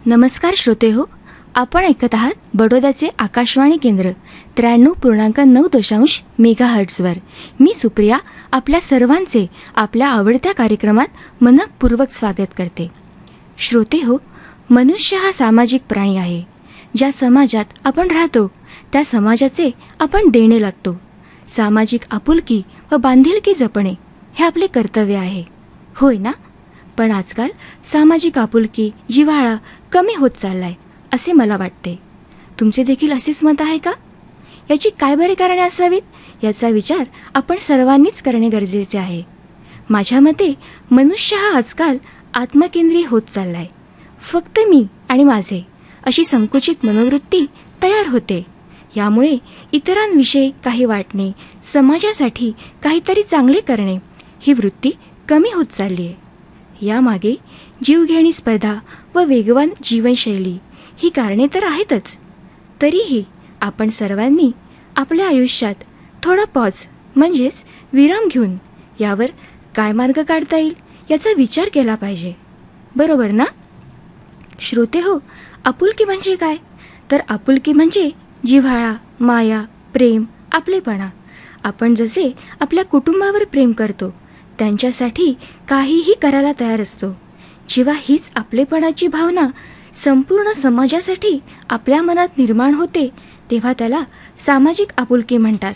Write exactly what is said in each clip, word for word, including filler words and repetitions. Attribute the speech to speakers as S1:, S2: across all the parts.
S1: नमस्कार श्रोते हो, आपण ऐकत आहात बडोद्याचे आकाशवाणी केंद्र त्र्याण्णव पूर्णांक नऊ दशांश मेगा हर्ट्झवर. मी सुप्रिया आपल्या सर्वांचे आपल्या आवडत्या कार्यक्रमात मनपूर्वक स्वागत करते. श्रोते हो, मनुष्य हा सामाजिक प्राणी आहे. ज्या समाजात आपण राहतो त्या समाजाचे आपण देणे लागतो. सामाजिक आपुलकी व बांधिलकी जपणे हे आपले कर्तव्य आहे, होय ना? पण आजकाल सामाजिक आपुलकी, जिव्हाळा कमी होत चाललाय असे मला वाटते. तुमचे देखील असेच मत आहे का? याची काय बरे कारणे असावीत याचा विचार आपण सर्वांनीच करणे गरजेचे आहे. माझ्या मते मनुष्य हा आजकाल आत्मकेंद्री होत चाललाय. फक्त मी आणि माझे अशी संकुचित मनोवृत्ती तयार होते. यामुळे इतरांविषयी काही वाटणे, समाजासाठी काहीतरी चांगले करणे ही वृत्ती कमी होत चालली आहे. यामागे जीवघेणी स्पर्धा व वेगवान जीवनशैली ही कारणे तर आहेतच. तरीही आपण सर्वांनी आपल्या आयुष्यात थोडा पॉज म्हणजेच विराम घेऊन यावर काय मार्ग काढता येईल याचा विचार केला पाहिजे, बरोबर ना? श्रोते हो, आपुलकी म्हणजे काय? तर आपुलकी म्हणजे जिव्हाळा, माया, प्रेम, आपलेपणा. आपण जसे आपल्या कुटुंबावर प्रेम करतो, त्यांच्यासाठी काहीही करायला तयार असतो. जेव्हा हीच आपलेपणाची भावना संपूर्ण समाजासाठी आपल्या मनात निर्माण होते तेव्हा त्याला सामाजिक आपुलकी म्हणतात.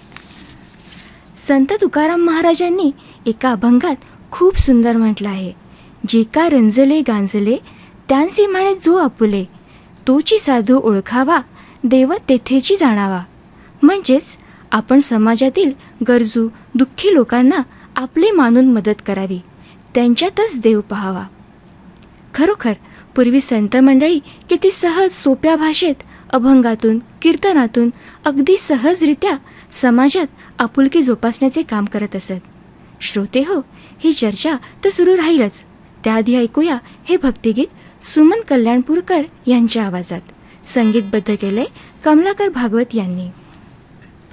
S1: संत तुकाराम महाराजांनी एका अभंगात खूप सुंदर म्हटलं आहे, जे का रंजले गांजले त्यांसी म्हणे जो आपुले, तोची साधू ओळखावा देव तेथेची जाणावा. म्हणजेच आपण समाजातील गरजू, दुःखी लोकांना आपले मानून मदत करावी, त्यांच्यातच देव पाहावा. खरोखर पूर्वी संत मंडळी किती सहज सोप्या भाषेत अभंगातून, कीर्तनातून अगदी सहजरित्या समाजात आपुलकी जोपासण्याचे काम करत असत. श्रोते हो, ही चर्चा तर सुरू राहीलच. त्याआधी ऐकूया हे भक्तिगीत सुमन कल्याणपूरकर यांच्या आवाजात. संगीतबद्ध केले कमलाकर भागवत यांनी.